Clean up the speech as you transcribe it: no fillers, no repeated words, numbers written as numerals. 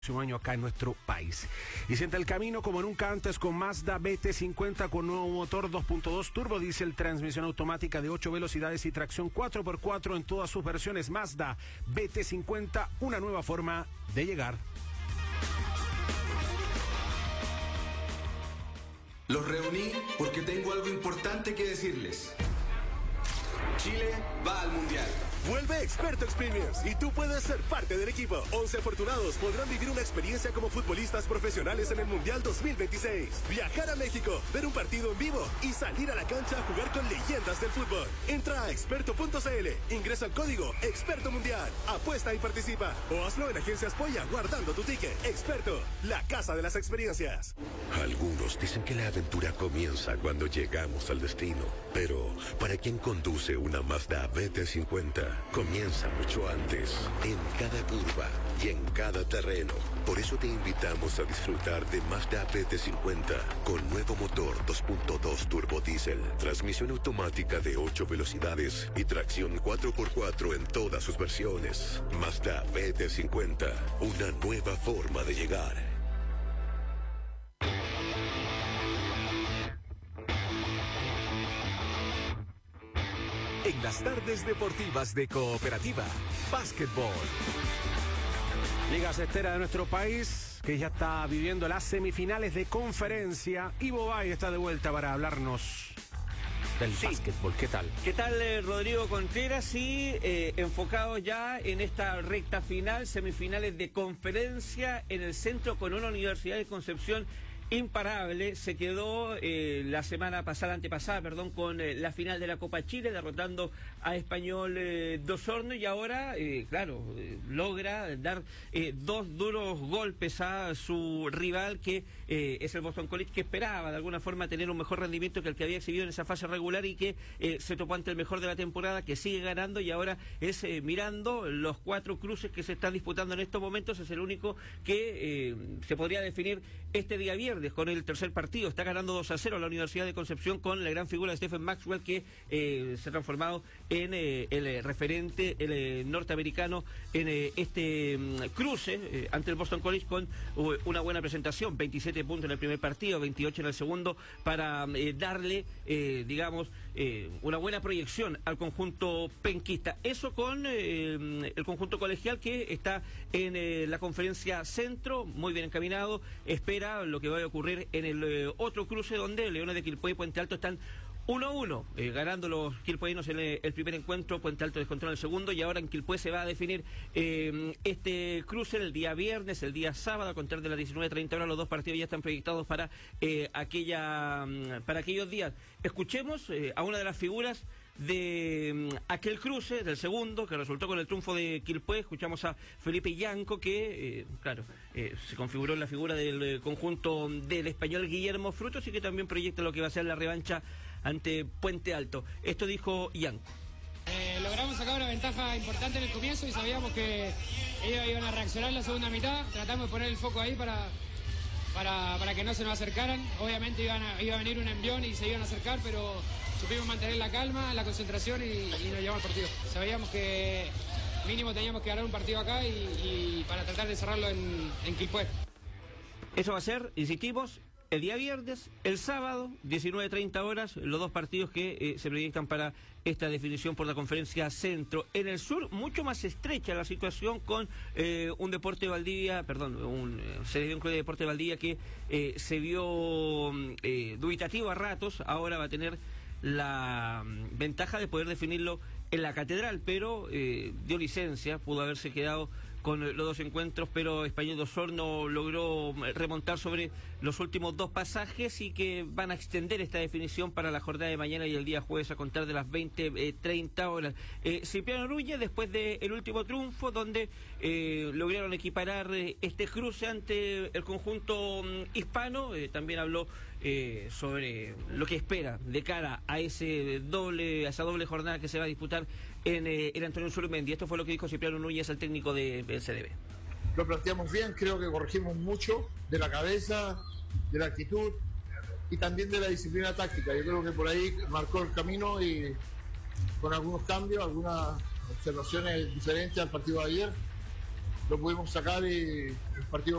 Año acá en nuestro país. Y sienta el camino como nunca antes con Mazda BT50 con nuevo motor 2.2 turbo diésel, transmisión automática de 8 velocidades y tracción 4x4 en todas sus versiones. Mazda BT50, una nueva forma de llegar. Los reuní porque tengo algo importante que decirles. Chile va al Mundial. Vuelve Experto Experience y tú puedes ser parte del equipo. 11 afortunados podrán vivir una experiencia como futbolistas profesionales en el Mundial 2026. Viajar a México, ver un partido en vivo y salir a la cancha a jugar con leyendas del fútbol. Entra a experto.cl, ingresa el código Experto Mundial, apuesta y participa. O hazlo en Agencias Polla guardando tu ticket. Experto, la casa de las experiencias. Algunos dicen que la aventura comienza cuando llegamos al destino. Pero para quien conduce una Mazda BT50, comienza mucho antes, en cada curva y en cada terreno. Por eso te invitamos a disfrutar de Mazda BT50 con nuevo motor 2.2 turbo diésel, transmisión automática de 8 velocidades y tracción 4x4 en todas sus versiones. Mazda BT50, una nueva forma de llegar. En las tardes deportivas de Cooperativa, básquetbol. Liga Cestera de nuestro país, que ya está viviendo las semifinales de conferencia. Ivo Bay está de vuelta para hablarnos del básquetbol. ¿Qué tal? ¿Qué tal, Rodrigo Contreras? Sí, enfocado ya en esta recta final, semifinales de conferencia en el centro con una Universidad de Concepción imparable. Se quedó la semana pasada, antepasada, perdón, con la final de la Copa Chile, derrotando a Español de Osorno, y ahora, logra dar dos duros golpes a su rival, que es el Boston College, que esperaba de alguna forma tener un mejor rendimiento que el que había exhibido en esa fase regular y que se topó ante el mejor de la temporada, que sigue ganando, y ahora es mirando los 4 cruces que se están disputando en estos momentos, es el único que se podría definir este día viernes con el tercer partido. Está ganando 2-0 la Universidad de Concepción con la gran figura de Stephen Maxwell, que se ha transformado en el referente, el norteamericano en este cruce ante el Boston College, con una buena presentación, 27 puntos en el primer partido, 28 en el segundo, para darle, una buena proyección al conjunto penquista. Eso con el conjunto colegial, que está en la conferencia centro, muy bien encaminado, espera lo que vaya a ocurrir en el otro cruce, donde Leones de Quilpué y Puente Alto están 1-1, ganando los quilpueños en el primer encuentro. Puente Alto descontó en el segundo, y ahora en Quilpué se va a definir este cruce el día viernes, el día sábado, a contar de las 19:30 horas. Los dos partidos ya están proyectados para aquellos días. Escuchemos a una de las figuras de aquel cruce, del segundo, que resultó con el triunfo de Quilpué. Escuchamos a Felipe Yanco, que se configuró en la figura del conjunto del Español Guillermo Frutos, y que también proyecta lo que va a ser la revancha ante Puente Alto. Esto dijo Yanco. Logramos sacar una ventaja importante en el comienzo y sabíamos que ellos iban a reaccionar en la segunda mitad. Tratamos de poner el foco ahí para que no se nos acercaran. Obviamente iba a venir un envión y se iban a acercar, pero supimos mantener la calma, la concentración y nos llevamos al partido. Sabíamos que mínimo teníamos que ganar un partido acá y para tratar de cerrarlo en Quilpué. Eso va a ser, insistimos, el día viernes, el sábado, 19:30 horas, los dos partidos que se proyectan para esta definición por la conferencia centro. En el sur, mucho más estrecha la situación, con un Deporte Valdivia, se dio un club de Deporte Valdivia que se vio dubitativo a ratos. Ahora va a tener la ventaja de poder definirlo en la Catedral, pero dio licencia, pudo haberse quedado con los dos encuentros, pero Español de Osorno logró remontar sobre los últimos dos pasajes, y que van a extender esta definición para la jornada de mañana y el día jueves, a contar de las 20:30 horas. Cipriano Núñez, después del último triunfo, donde lograron equiparar este cruce ante el conjunto hispano, también habló sobre lo que espera de cara a esa doble jornada que se va a disputar en el Antonio Surmendi. Esto fue lo que dijo Cipriano Núñez, el técnico del CDB. Lo planteamos bien, creo que corregimos mucho de la cabeza, de la actitud y también de la disciplina táctica. Yo creo que por ahí marcó el camino, y con algunos cambios, algunas observaciones diferentes al partido de ayer, lo pudimos sacar y el partido